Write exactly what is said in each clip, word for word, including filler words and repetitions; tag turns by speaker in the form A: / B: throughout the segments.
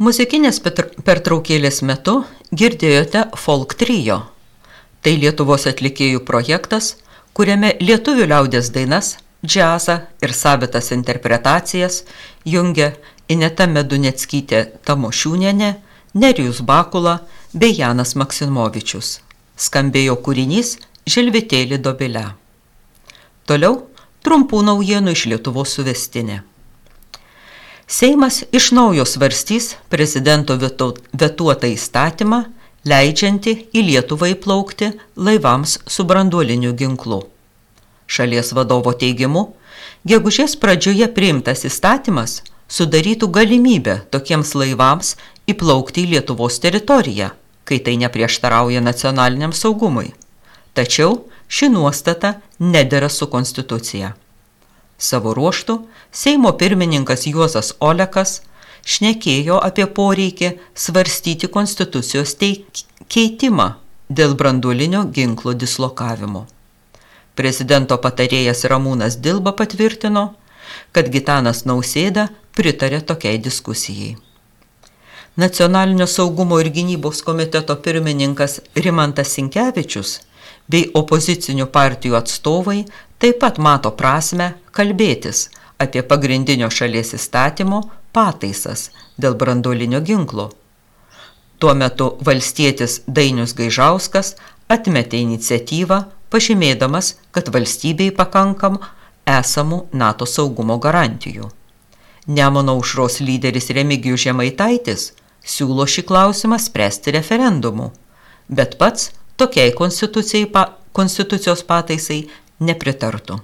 A: Muzikinės pertraukėlės metu girdėjote folk trio. Tai Lietuvos atlikėjų projektas, kuriame lietuvių liaudies dainas, džiazą ir savitas interpretacijas jungia Ineta Meduneckytė Tamošiūnienė, Nerijus Bakula bei Janas Maksimovičius. Skambėjo kūrinys Želvitėli Dobile. Toliau trumpų naujienų iš Lietuvos suvestinė. Seimas iš naujo svarstys prezidento vetuotą įstatymą, leidžiantį į Lietuvą įplaukti laivams su branduoliniu ginklu. Šalies vadovo teigimu, gegužės pradžioje priimtas įstatymas sudarytų galimybę tokiems laivams įplaukti į Lietuvos teritoriją, kai tai neprieštarauja nacionaliniam saugumui. Tačiau ši nuostata nedera su konstitucija. Savo ruožtu Seimo pirmininkas Juozas Olekas šnekėjo apie poreikį svarstyti konstitucijos keitimą dėl branduolinio ginklo dislokavimo. Prezidento patarėjas Ramūnas Dilba patvirtino, kad Gitanas Nausėda pritarė tokiai diskusijai. Nacionalinio saugumo ir gynybos komiteto pirmininkas Rimantas Sinkevičius bei opozicinių partijų atstovai taip pat mato prasmę kalbėtis apie pagrindinio šalies įstatymo pataisas dėl branduolinio ginklo. Tuo metu valstietis Dainius Gaižauskas atmetė iniciatyvą, pažymėdamas, kad valstybei pakankam esamų NATO saugumo garantijų. Nemuno aušros lyderis Remigijus Žemaitaitis siūlo šį klausimą spręsti referendumu, bet pats tokiai konstitucijos pataisai nepritartų.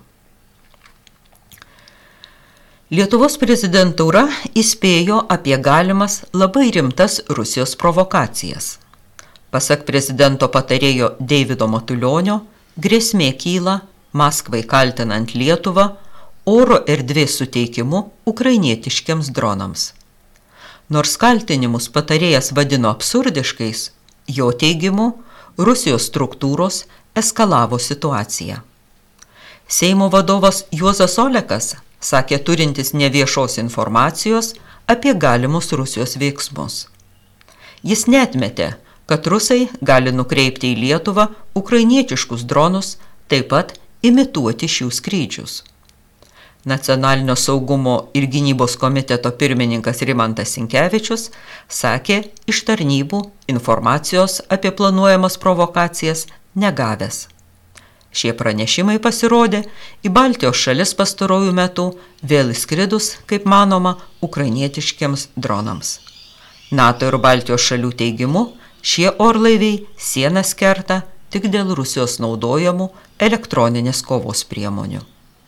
A: Lietuvos prezidentūra įspėjo apie galimas labai rimtas Rusijos provokacijas. Pasak prezidento patarėjo Deivido Matulionio, grėsmė kyla Maskvai kaltinant Lietuvą oro erdvės suteikimu ukrainietiškiams dronams. Nors kaltinimus patarėjas vadino absurdiškais, jo teigimu Rusijos struktūros eskalavo situaciją. Seimo vadovas Juozas Olekas sakė turintis neviešos informacijos apie galimus Rusijos veiksmus. Jis neatmetė, kad rusai gali nukreipti į Lietuvą ukrainietiškus dronus, taip pat imituoti šių skrydžius. Nacionalinio saugumo ir gynybos komiteto pirmininkas Rimantas Sinkevičius sakė iš tarnybų informacijos apie planuojamas provokacijas negavęs. Šie pranešimai pasirodė į Baltijos šalis pastarojų metų vėl įskridus, kaip manoma, ukrainietiškiams dronams. NATO ir Baltijos šalių teigimu, šie orlaiviai sienas kerta tik dėl Rusijos naudojamų elektroninės kovos priemonių.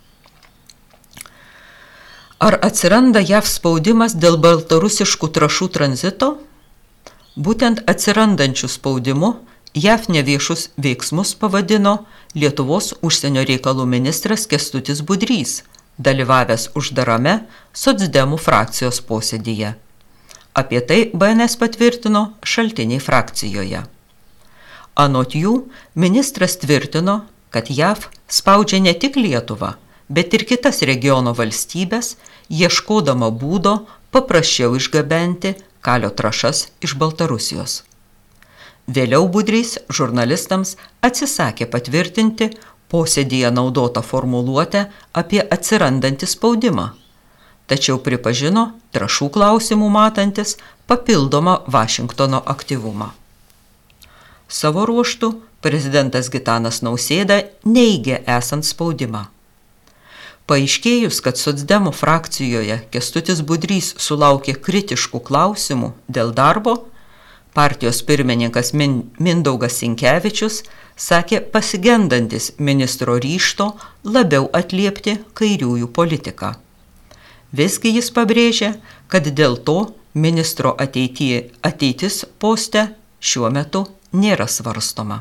A: Ar atsiranda J A V spaudimas dėl baltarusiškų trąšų tranzito? Būtent atsirandančių spaudimu J A V neviešus veiksmus pavadino Lietuvos užsienio reikalų ministras Kęstutis Budrys, dalyvavęs uždarame socdemų frakcijos posėdyje. Apie tai B N S patvirtino šaltiniai frakcijoje. Anot jų, ministras tvirtino, kad J A V spaudžia ne tik Lietuvą, bet ir kitas regiono valstybės, ieškodama būdo paprasčiau išgabenti kalio trąšas iš Baltarusijos. Vėliau Budrys žurnalistams atsisakė patvirtinti posėdyje naudotą formuluotę apie atsirandantį spaudimą, tačiau pripažino trąšų klausimų matantis papildomą Vašingtono aktyvumą. Savo ruožtu prezidentas Gitanas Nausėda neigė esant spaudimą. Paaiškėjus, kad socdemų frakcijoje Kęstutis Budrys sulaukė kritiškų klausimų dėl darbo, partijos pirmininkas Mindaugas Sinkevičius sakė pasigendantis ministro ryžto labiau atliepti kairiųjų politiką. Visgi jis pabrėžė, kad dėl to ministro ateityje, ateitis poste šiuo metu nėra svarstoma.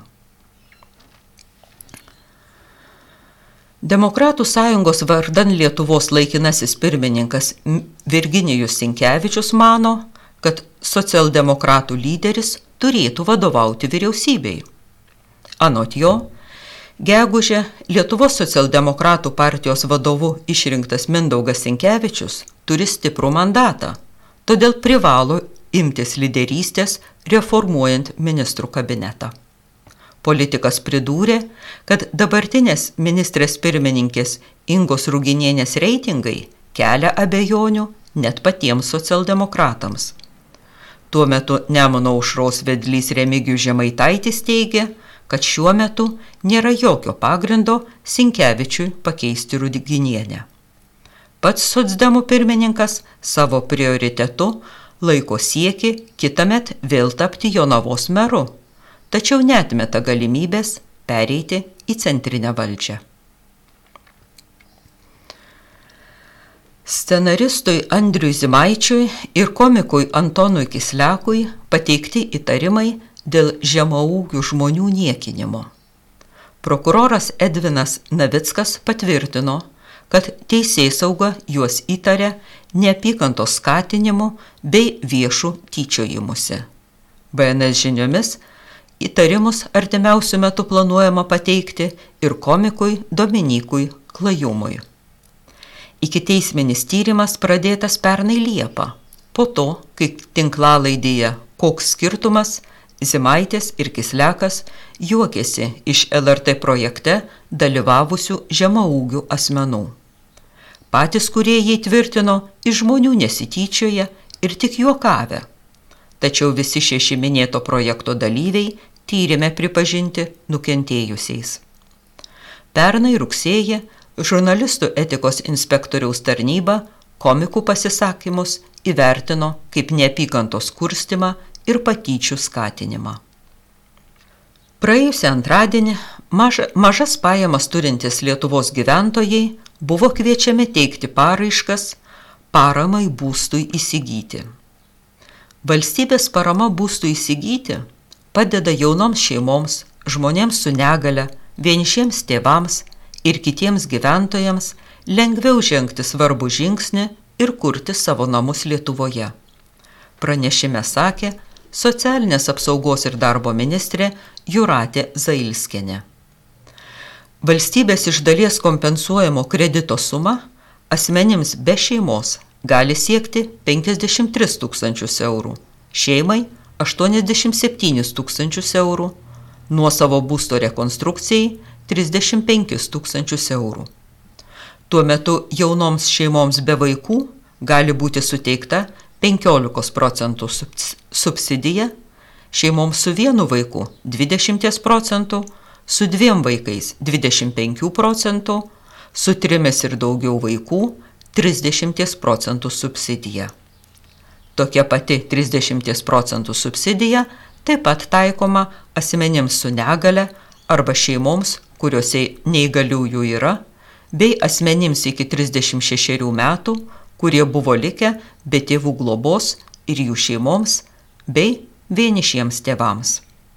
A: Demokratų sąjungos vardan Lietuvos laikinasis pirmininkas Virginijus Sinkevičius mano, kad socialdemokratų lyderis turėtų vadovauti vyriausybei. Anot jo, gegužę Lietuvos socialdemokratų partijos vadovu išrinktas Mindaugas Sinkevičius turi stiprų mandatą, todėl privalo imtis lyderystės reformuojant ministrų kabinetą. Politikas pridūrė, kad dabartinės ministrės pirmininkės Ingos Ruginienės reitingai kelia abejonių net patiems socialdemokratams. Tuo metu Nemuno aušros vedlys Remigijus Žemaitaitis teigė, kad šiuo metu nėra jokio pagrindo Sinkevičiui pakeisti Ruginienę. Pats socdemų pirmininkas savo prioritetu laiko siekį kitąmet vėl tapti Jonavos meru, tačiau neatmeta galimybės pereiti į centrinę valdžią. Scenaristui Andriui Zimaičiui ir komikui Antonui Kislekui pateikti įtarimai dėl žemaūgių žmonių niekinimo. Prokuroras Edvinas Navickas patvirtino, kad teisėsauga juos įtarė neapykantos skatinimu bei viešų tyčiojimusi. B N S žiniomis įtarimus artimiausiu metu planuojama pateikti ir komikui Dominykui Klajumui. Ikiteisminis tyrimas pradėtas pernai Liepą, po to, kai tinklalaidėje Koks skirtumas Zimaitis ir Kislekas juokėsi iš L R T projekte dalyvavusių žemaūgių asmenų. Patys kūrėjai tvirtino, iš žmonių nesityčioja ir tik juokavę. Tačiau visi šeši minėto projekto dalyviai tyrime pripažinti nukentėjusiais. Pernai rugsėjį žurnalistų etikos inspektoriaus tarnyba komikų pasisakymus įvertino kaip neapykantos kurstymą ir patyčių skatinimą. Praėjusią antradienį maža, mažas pajamas turintys Lietuvos gyventojai buvo kviečiami teikti paraiškas paramai būstui įsigyti. Valstybės parama būstui įsigyti padeda jaunoms šeimoms, žmonėms su negale, vienišiems tėvams ir kitiems gyventojams lengviau žengti svarbų žingsnį ir kurti savo namus Lietuvoje. Pranešime sakė socialinės apsaugos ir darbo ministrė Jūratė Zailskienė. Valstybės iš dalies kompensuojamo kredito suma asmenims be šeimos gali siekti penkiasdešimt tris tūkstančius eurų, šeimai aštuoniasdešimt septynis tūkstančius eurų, nuosavo būsto rekonstrukcijai trisdešimt penkis tūkstančius eurų. Tuo metu jaunoms šeimoms be vaikų gali būti suteikta penkiolika procentų subsidija, šeimoms su vienu vaiku dvidešimt procentų, su dviem vaikais dvidešimt penki procentų, su trimis ir daugiau vaikų trisdešimt procentų subsidija. Tokia pati trisdešimt procentų subsidija taip pat taikoma asmenims su negale arba šeimoms, kuriuose neįgaliųjų yra, bei asmenims iki trisdešimt šešerių metų, kurie buvo likę be tėvų globos ir jų šeimoms, bei vienišiems tėvams.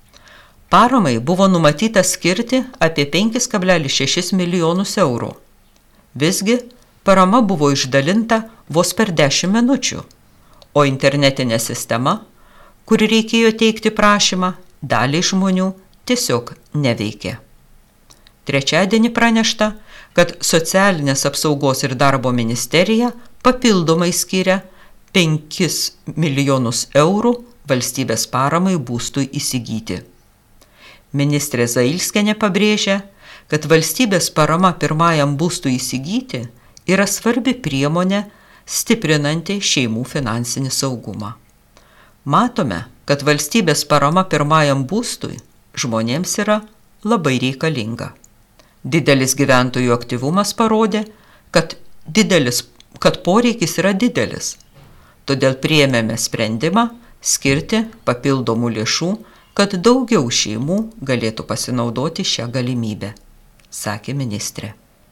A: Paramai buvo numatyta skirti apie penkis kablelis šešis milijonus eurų. Visgi parama buvo išdalinta vos per dešimt minučių, o internetinė sistema, kuri reikėjo teikti prašymą, daliai žmonių tiesiog neveikė. Trečiadienį pranešta, kad Socialinės apsaugos ir darbo ministerija papildomai skiria penkis milijonus eurų valstybės paramai būstui įsigyti. Ministrė Zailskienė pabrėžia, kad valstybės parama pirmajam būstui įsigyti yra svarbi priemonė stiprinanti šeimų finansinį saugumą. Matome, kad valstybės parama pirmajam būstui žmonėms yra labai reikalinga. Didelis gyventojų aktyvumas parodė, kad, didelis, kad poreikis yra didelis. Todėl priėmėme sprendimą skirti papildomų lėšų, kad daugiau šeimų galėtų pasinaudoti šią galimybę, sakė ministrė.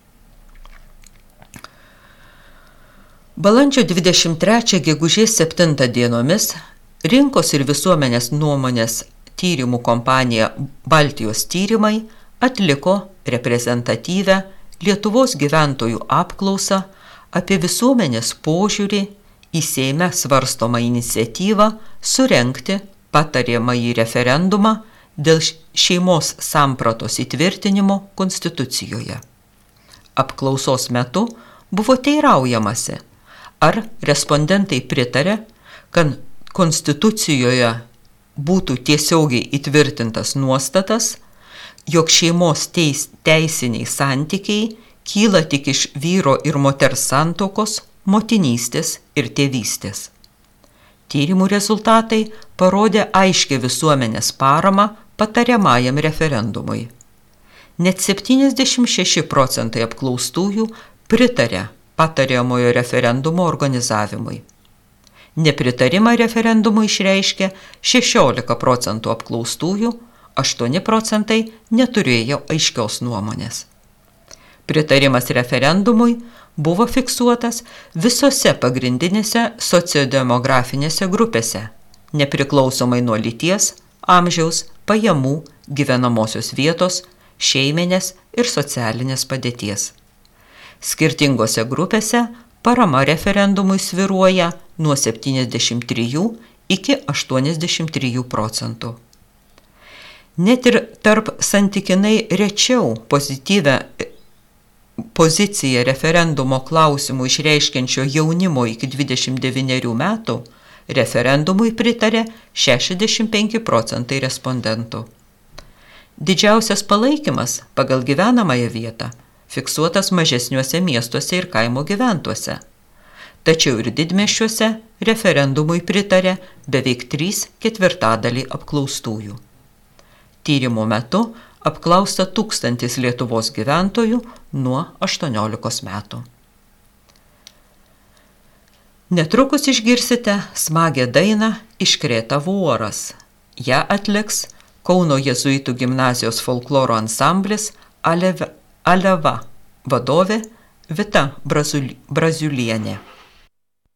A: Balandžio dvidešimt trečią gegužės septintą dienomis rinkos ir visuomenės nuomonės tyrimų kompanija Baltijos tyrimai atliko reprezentatyvią Lietuvos gyventojų apklausą apie visuomenės požiūrį į Seime svarstomą iniciatyvą surengti patariamąjį referendumą dėl šeimos sampratos įtvirtinimo Konstitucijoje. Apklausos metu buvo teiraujamasi, ar respondentai pritarė, kad, Konstitucijoje būtų tiesiogiai įtvirtintas nuostatas, jog šeimos teis, teisiniai santykiai kyla tik iš vyro ir moters santuokos, motinystės ir tėvystės. Tyrimų rezultatai parodė aiškę visuomenės paramą patariamajam referendumui. Net septyniasdešimt šeši procentai apklaustųjų pritarė patariamojo referendumo organizavimui. Nepritarimą referendumui išreiškė šešiolika procentų apklaustųjų, aštuoni procentai neturėjo aiškios nuomonės. Pritarimas referendumui buvo fiksuotas visose pagrindinėse sociodemografinėse grupėse, nepriklausomai nuo lyties, amžiaus, pajamų, gyvenamosios vietos, šeiminės ir socialinės padėties. Skirtingose grupėse parama referendumui svyruoja nuo septyniasdešimt trijų iki aštuoniasdešimt trijų procentų. Net ir tarp santykinai rečiau pozityvę poziciją referendumo klausimų išreiškiančio jaunimo iki dvidešimt devynerių metų referendumui pritarė šešiasdešimt penki procentai respondentų. Didžiausias palaikymas pagal gyvenamąją vietą fiksuotas mažesniuose miestuose ir kaimo gyventuose. Tačiau ir didmiesčiuose referendumui pritarė beveik trys ketvirtadaliai apklaustųjų. Tyrimo metu apklausta tūkstantis Lietuvos gyventojų nuo aštuoniolikos metų. Netrukus išgirsite smagią dainą Iškrėtavo oras. Ja atliks Kauno jėzuitų gimnazijos folkloro ansamblis Aleva, Aleva vadovė Vita Braziulienė.